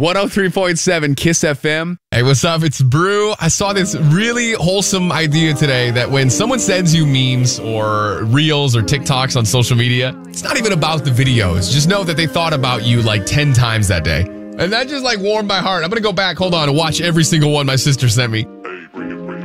103.7 Kiss FM. Hey, what's up? It's Brew. I saw this really wholesome idea today that when someone sends you memes or reels or TikToks on social media, it's not even about the videos. Just know that they thought about you like 10 times that day. And that just like warmed my heart. I'm going to go back, hold on, and watch every single one my sister sent me.